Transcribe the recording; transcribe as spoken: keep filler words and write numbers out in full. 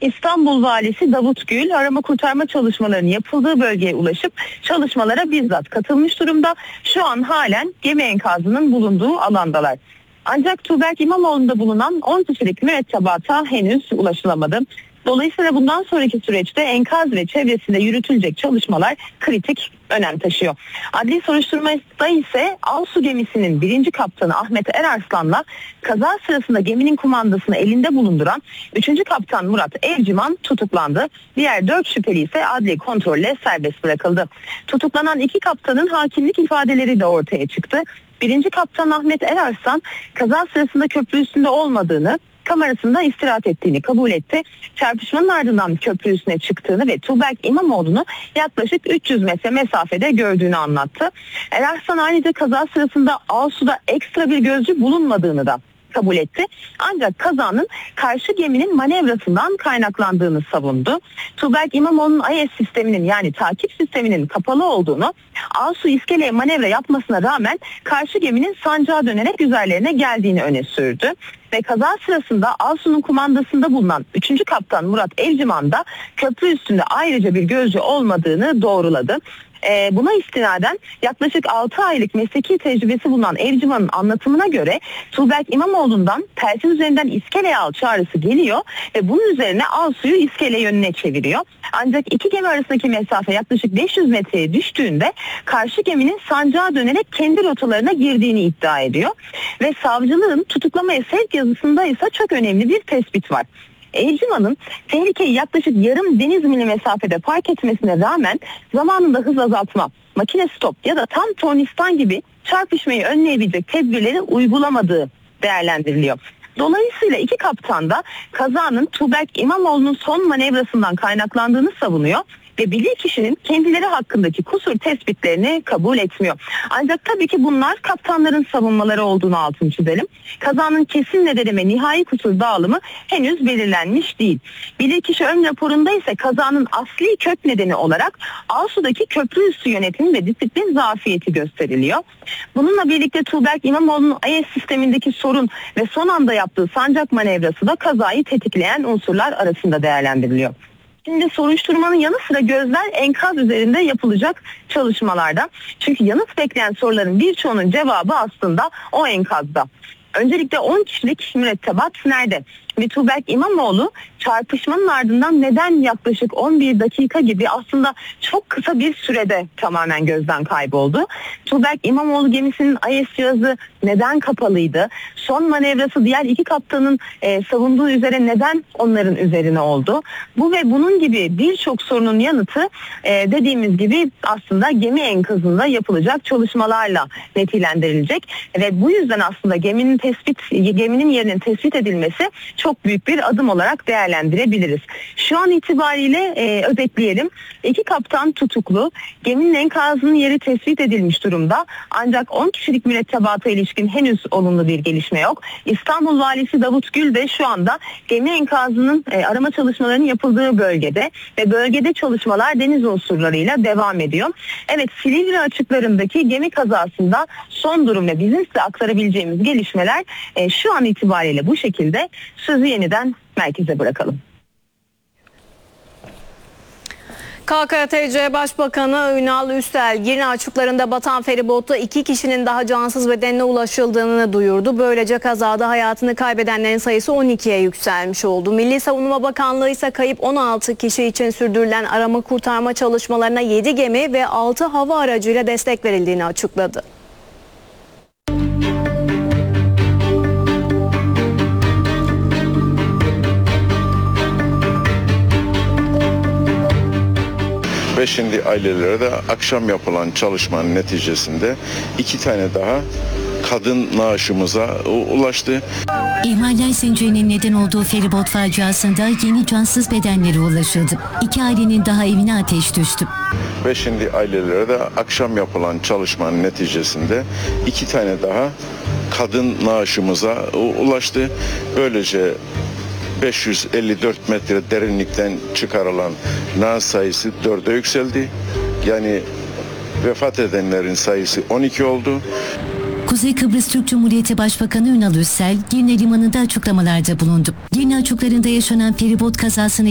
İstanbul Valisi Davut Gül arama kurtarma çalışmalarının yapıldığı bölgeye ulaşıp çalışmalara bizzat katılmış durumda. Şu an halen gemi enkazının bulunduğu alandalar. Ancak Tuğberk İmamoğlu'nda bulunan on kişilik mürettebata henüz ulaşılamadı. Dolayısıyla bundan sonraki süreçte enkaz ve çevresinde yürütülecek çalışmalar kritik önem taşıyor. Adli soruşturmada ise Alsu gemisinin birinci kaptanı Ahmet Erarslan'la kaza sırasında geminin kumandasını elinde bulunduran üçüncü kaptan Murat Evciman tutuklandı. Diğer dört şüpheli ise adli kontrolle serbest bırakıldı. Tutuklanan iki kaptanın hakimlik ifadeleri de ortaya çıktı. Birinci kaptan Ahmet Erarslan kaza sırasında köprü üstünde olmadığını, kamerasında istirahat ettiğini kabul etti. Çarpışmanın ardından köprü üstüne çıktığını ve Tuğberk İmamoğlu'nu yaklaşık üç yüz metre mesafede gördüğünü anlattı. Erarslan ayrıca kaza sırasında Alsu'da ekstra bir gözcü bulunmadığını da kabul etti. Ancak kazanın karşı geminin manevrasından kaynaklandığını savundu. Tuğberk İmamoğlu'nun I S sisteminin yani takip sisteminin kapalı olduğunu, Alsu iskeleye manevra yapmasına rağmen karşı geminin sancağa dönerek üzerlerine geldiğini öne sürdü. Ve kaza sırasında Alsu'nun kumandasında bulunan üçüncü kaptan Murat Evciman da köprü üstünde ayrıca bir gözcü olmadığını doğruladı. Ee, buna istinaden yaklaşık altı aylık mesleki tecrübesi bulunan Evciman'ın anlatımına göre Tuğberk İmamoğlu'ndan telsiz üzerinden iskeleye al çağrısı geliyor ve bunun üzerine Alsu'yu iskele yönüne çeviriyor. Ancak iki gemi arasındaki mesafe yaklaşık beş yüz metreye düştüğünde karşı geminin sancağa dönerek kendi rotalarına girdiğini iddia ediyor. Ve savcılığın tutuklamaya sevk yazısında ise çok önemli bir tespit var. Evciman'ın tehlikeyi yaklaşık yarım deniz mili mesafede fark etmesine rağmen zamanında hız azaltma, makine stop ya da tam tornistan gibi çarpışmayı önleyebilecek tedbirleri uygulamadığı değerlendiriliyor. Dolayısıyla iki kaptan da kazanın Tuğberk İmamoğlu'nun son manevrasından kaynaklandığını savunuyor ve bilirkişinin kendileri hakkındaki kusur tespitlerini kabul etmiyor. Ancak tabii ki bunlar kaptanların savunmaları olduğunu altını çizelim. Kazanın kesin nedeni ve nihai kusur dağılımı henüz belirlenmiş değil. Bilirkişi ön raporunda ise kazanın asli kök nedeni olarak Alsu'daki köprü üstü yönetim ve disiplin zafiyeti gösteriliyor. Bununla birlikte Tuğberk İmamoğlu'nun I S sistemindeki sorun ve son anda yaptığı sancak manevrası da kazayı tetikleyen unsurlar arasında değerlendiriliyor. Şimdi soruşturmanın yanı sıra gözler enkaz üzerinde yapılacak çalışmalarda. Çünkü yanıt bekleyen soruların birçoğunun cevabı aslında o enkazda. Öncelikle on kişilik mürettebat nerede? Ve Tuğberk İmamoğlu çarpışmanın ardından neden yaklaşık on bir dakika gibi aslında çok kısa bir sürede tamamen gözden kayboldu? Tuğberk İmamoğlu gemisinin I S cihazı neden kapalıydı? Son manevrası diğer iki kaptanın e, savunduğu üzere neden onların üzerine oldu? Bu ve bunun gibi birçok sorunun yanıtı e, dediğimiz gibi aslında gemi enkazında yapılacak çalışmalarla netilendirilecek ve bu yüzden aslında geminin tespit geminin yerinin tespit edilmesi çok büyük bir adım olarak değerlendirebiliriz. Şu an itibariyle e, özetleyelim. İki kaptan tutuklu. Geminin enkazının yeri tespit edilmiş durumda. Ancak on kişilik mürettebata ilişkin henüz olumlu bir gelişme yok. İstanbul Valisi Davut Gül de şu anda gemi enkazının e, arama çalışmalarının yapıldığı bölgede ve bölgede çalışmalar deniz unsurlarıyla devam ediyor. Evet, Silivri açıklarındaki gemi kazasında son durum ve bizim size aktarabileceğimiz gelişmeler e, şu an itibariyle bu şekilde. Sözü yeniden merkeze bırakalım. K K T C Başbakanı Ünal Üstel, Girne açıklarında batan feribotta iki kişinin daha cansız bedenine ulaşıldığını duyurdu. Böylece kazada hayatını kaybedenlerin sayısı on ikiye yükselmiş oldu. Milli Savunma Bakanlığı ise kayıp on altı kişi için sürdürülen arama kurtarma çalışmalarına yedi gemi ve altı hava aracıyla destek verildiğini açıkladı. Ve şimdi ailelere de akşam yapılan çalışmanın neticesinde iki tane daha kadın naaşımıza ulaştı. İhmaller zincirinin neden olduğu feribot faciasında yeni cansız bedenlere ulaşıldı. İki ailenin daha evine ateş düştü. Ve şimdi ailelere de akşam yapılan çalışmanın neticesinde iki tane daha kadın naaşımıza ulaştı. Böylece beş yüz elli dört metre derinlikten çıkarılan naaş sayısı dörde yükseldi. Yani vefat edenlerin sayısı on iki oldu. Kuzey Kıbrıs Türk Cumhuriyeti Başbakanı Ünal Üstel, Girne Limanı'nda açıklamalarda bulundu. Girne açıklarında yaşanan feribot kazasını